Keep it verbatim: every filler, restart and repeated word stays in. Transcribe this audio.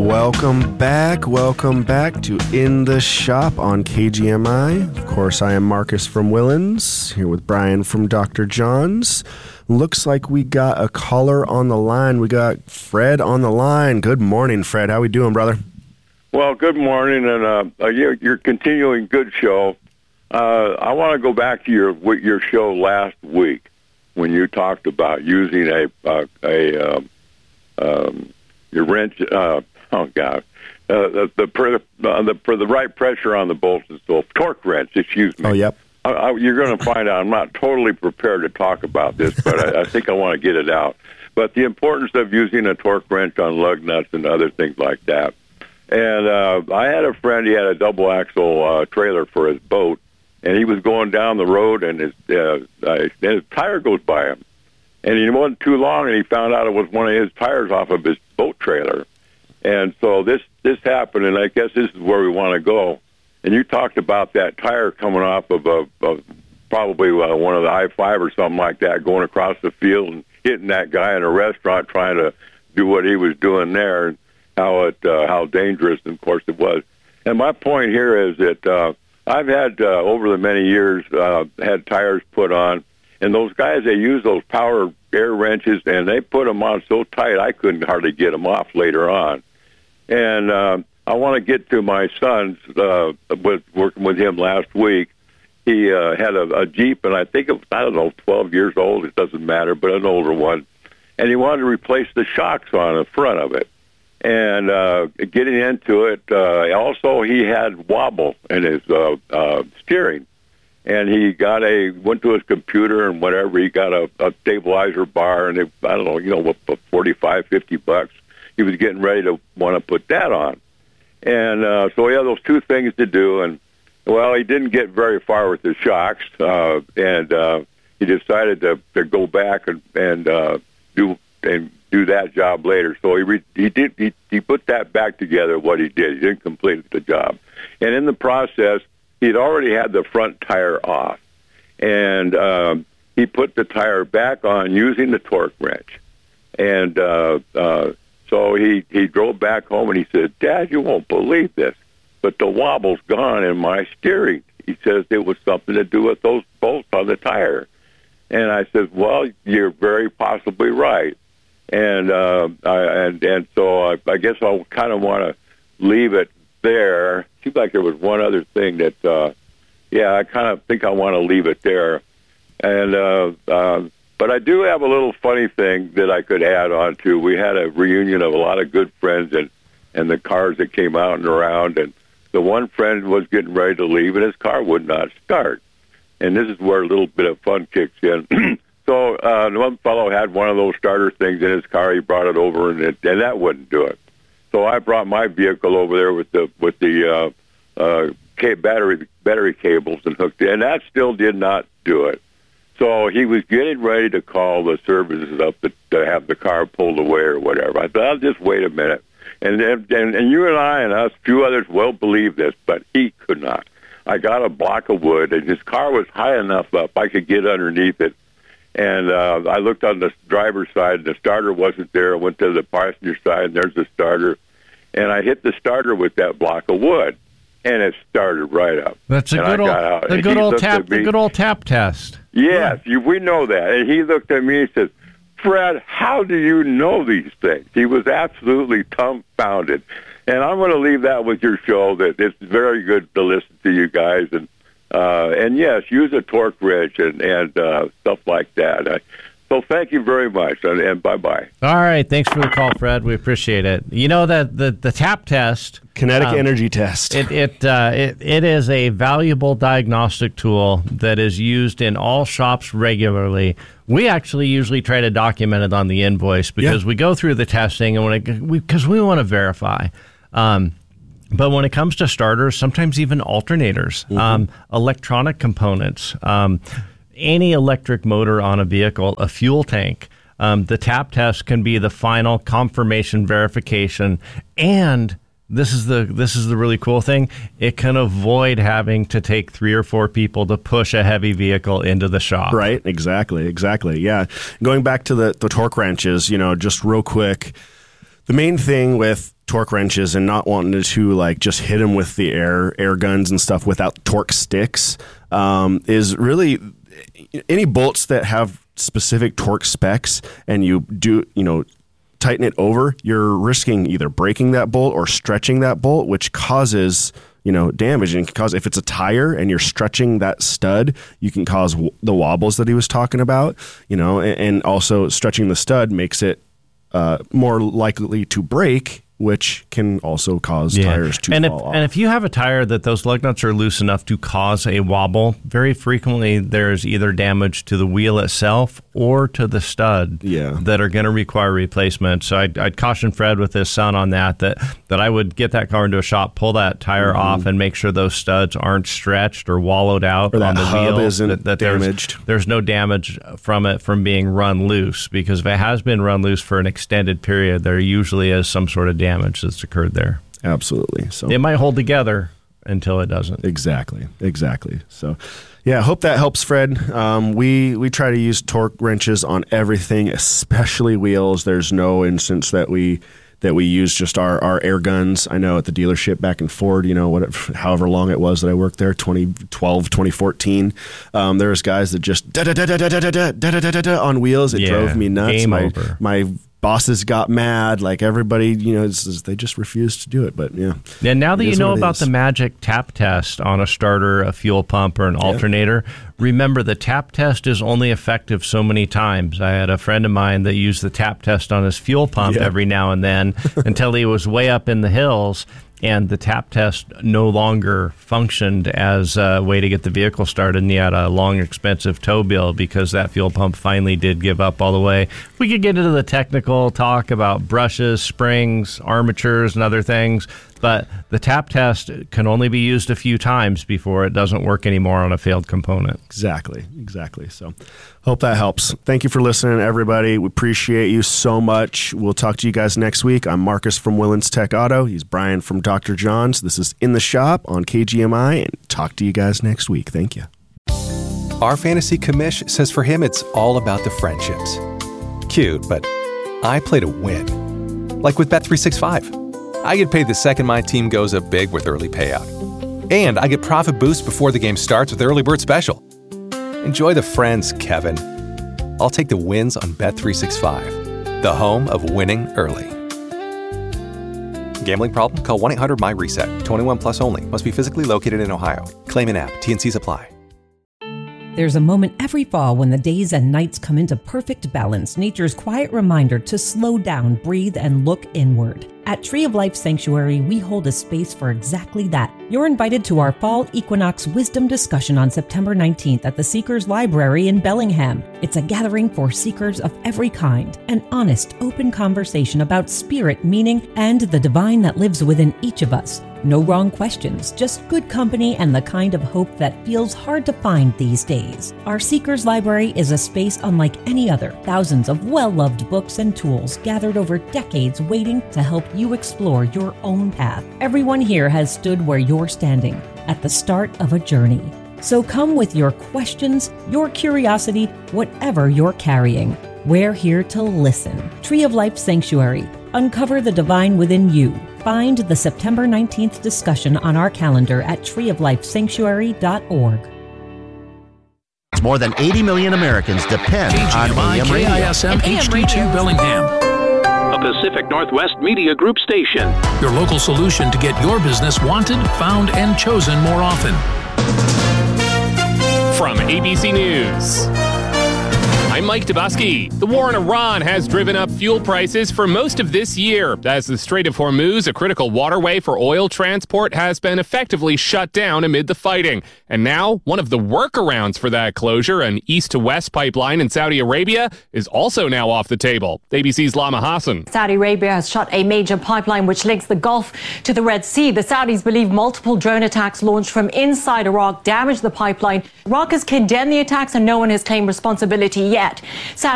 Welcome back. Welcome back to In the Shop on K G M I. Of course, I am Marcus from Willans, here with Brian from Doctor John's. Looks like we got a caller on the line. We got Fred on the line. Good morning, Fred. How we doing, brother? Well, good morning, and uh, you're, you're continuing good show. Uh, I want to go back to your your show last week when you talked about using a uh, a um, um, your wrench. Uh, oh God, uh, the the for, uh, the for the right pressure on the bolts and so torque wrench. Excuse me. Oh, yep. I, I, you're going to find out. I'm not totally prepared to talk about this, but I, I think I want to get it out. But the importance of using a torque wrench on lug nuts and other things like that. And uh, I had a friend. He had a double axle uh, trailer for his boat. And he was going down the road, and his, uh, uh, his tire goes by him. And he wasn't too long, and he found out it was one of his tires off of his boat trailer. And so this, this happened, and I guess this is where we want to go. And you talked about that tire coming off of, a, of probably uh, one of the I five or something like that, going across the field and hitting that guy in a restaurant trying to do what he was doing there, and how, it, uh, how dangerous, and of course, it was. And my point here is that... Uh, I've had, uh, over the many years, uh, had tires put on, and those guys, they use those power air wrenches, and they put them on so tight I couldn't hardly get them off later on. And uh, I want to get to my son's, uh, with working with him last week. He uh, had a, a Jeep, and I think it was, I don't know, twelve years old, it doesn't matter, but an older one. And he wanted to replace the shocks on the front of it. And uh, getting into it, uh, also he had wobble in his uh, uh, steering, and he got a went to his computer and whatever. He got a, a stabilizer bar, and it, I don't know, you know, what, forty-five, fifty bucks. He was getting ready to want to put that on, and uh, so he had those two things to do. And well, he didn't get very far with the shocks, uh, and uh, he decided to, to go back and and uh, do and. do that job later. So he re- he did he, he put that back together, what he did. He didn't complete the job. And in the process, he'd already had the front tire off. And um, he put the tire back on using the torque wrench. And uh, uh, so he, he drove back home, and he said, "Dad, you won't believe this, but the wobble's gone in my steering." He says it was something to do with those bolts on the tire. And I said, "Well, you're very possibly right." And uh, I, and and so I, I guess I kind of want to leave it there. Seems like there was one other thing that, uh, yeah, I kind of think I want to leave it there. And uh, uh, but I do have a little funny thing that I could add on to. We had a reunion of a lot of good friends and and the cars that came out and around. And the one friend was getting ready to leave, and his car would not start. And this is where a little bit of fun kicks in. So uh, one fellow had one of those starter things in his car. He brought it over, and, it, and that wouldn't do it. So I brought my vehicle over there with the with the uh, uh, battery battery cables and hooked it, and that still did not do it. So he was getting ready to call the services up to, to have the car pulled away or whatever. I thought, I'll just wait a minute. And, and and you and I and us, a few others, will believe this, but he could not. I got a block of wood, and his car was high enough up I could get underneath it. And uh, I looked on the driver's side, and the starter wasn't there. I went to the passenger side, and there's the starter. And I hit the starter with that block of wood, and it started right up. That's a and good old, the good old tap, the good old tap test. Yes, yeah. you, we know that. And he looked at me and said, "Fred, how do you know these things?" He was absolutely dumbfounded. And I'm going to leave that with your show. That it's very good to listen to you guys, and. Uh, and yes, use a torque wrench and, and uh, stuff like that. Uh, so thank you very much, and, and bye-bye. All right, thanks for the call, Fred. We appreciate it. You know, that the, the tap test... Kinetic um, energy test. It it, uh, it it is a valuable diagnostic tool that is used in all shops regularly. We actually usually try to document it on the invoice because yeah. we go through the testing and when it, we, because we want to verify. Um But when it comes to starters, sometimes even alternators, mm-hmm. um, electronic components, um, any electric motor on a vehicle, a fuel tank, um, the tap test can be the final confirmation verification. And this is the this is the really cool thing. It can avoid having to take three or four people to push a heavy vehicle into the shop. Right. Exactly. Exactly. Yeah. Going back to the, the torque wrenches, you know, just real quick, the main thing with torque wrenches and not wanting to like just hit them with the air air guns and stuff without torque sticks um, is really any bolts that have specific torque specs and you do, you know, tighten it over, you're risking either breaking that bolt or stretching that bolt, which causes, you know, damage and can cause, if it's a tire and you're stretching that stud, you can cause w- the wobbles that he was talking about, you know, and, and also stretching the stud makes it uh, more likely to break, which can also cause yeah. tires to and fall if, off. And if you have a tire that those lug nuts are loose enough to cause a wobble, very frequently there's either damage to the wheel itself or to the stud yeah. that are going to require replacement. So I'd, I'd caution Fred with his son on that, that, that I would get that car into a shop, pull that tire mm-hmm. off, and make sure those studs aren't stretched or wallowed out or that on the hub wheel. Isn't that, that damaged. There's, there's no damage from it from being run loose, because if it has been run loose for an extended period, there usually is some sort of damage that's occurred there. Absolutely. So it might hold together until it doesn't. Exactly. Exactly. So, yeah, I hope that helps, Fred. Um, we we try to use torque wrenches on everything, especially wheels. There's no instance that we that we use just our, our air guns. I know at the dealership back in Ford, you know, whatever, however long it was that I worked there, twenty twelve, twenty fourteen, um, there was guys that just da da da da da da da da da da da on wheels. It yeah, drove me nuts. Game my over. my bosses got mad. Like everybody, you know, it's, it's, they just refused to do it. But yeah. And now that you know about is. the magic tap test on a starter, a fuel pump, or an yeah. alternator, remember the tap test is only effective so many times. I had a friend of mine that used the tap test on his fuel pump yeah. every now and then until he was way up in the hills. And the tap test no longer functioned as a way to get the vehicle started, and he had a long, expensive tow bill because that fuel pump finally did give up all the way. We could get into the technical talk about brushes, springs, armatures, and other things, but the tap test can only be used a few times before it doesn't work anymore on a failed component. Exactly, exactly. So hope that helps. Thank you for listening, everybody. We appreciate you so much. We'll talk to you guys next week. I'm Marcus from Willens Tech Auto. He's Brian from Doctor John's. This is In the Shop on K G M I, and talk to you guys next week. Thank you. Our fantasy commish says for him it's all about the friendships. Cute, but I play to win. Like with Bet three sixty-five. I get paid the second my team goes up big with early payout. And I get profit boost before the game starts with Early Bird Special. Enjoy the friends, Kevin. I'll take the wins on Bet three sixty-five, the home of winning early. Gambling problem? Call one eight hundred M Y reset. twenty-one plus only. Must be physically located in Ohio. Claim in app. T and Cs apply. There's a moment every fall when the days and nights come into perfect balance, nature's quiet reminder to slow down, breathe, and look inward. At Tree of Life Sanctuary, we hold a space for exactly that. You're invited to our Fall Equinox Wisdom Discussion on September nineteenth at the Seekers Library in Bellingham. It's a gathering for seekers of every kind, an honest, open conversation about spirit, meaning, and the divine that lives within each of us. No wrong questions, just good company and the kind of hope that feels hard to find these days. Our Seekers Library is a space unlike any other. Thousands of well-loved books and tools gathered over decades waiting to help you explore your own path. Everyone here has stood where you're standing, at the start of a journey. So come with your questions, your curiosity, whatever you're carrying. We're here to listen. Tree of Life Sanctuary. Uncover the divine within you. Find the September nineteenth discussion on our calendar at tree of life sanctuary dot org. More than eighty million Americans depend on A M radio. K I S M H D two Bellingham. A Pacific Northwest Media Group station. Your local solution to get your business wanted, found, and chosen more often. From A B C News, I'm Mike Dubusky. The war in Iran has driven up fuel prices for most of this year, as the Strait of Hormuz, a critical waterway for oil transport, has been effectively shut down amid the fighting. And now, one of the workarounds for that closure, an east-to-west pipeline in Saudi Arabia, is also now off the table. A B C's Lama Hassan. Saudi Arabia has shut a major pipeline which links the Gulf to the Red Sea. The Saudis believe multiple drone attacks launched from inside Iraq damaged the pipeline. Iraq has condemned the attacks and no one has claimed responsibility yet. Saudi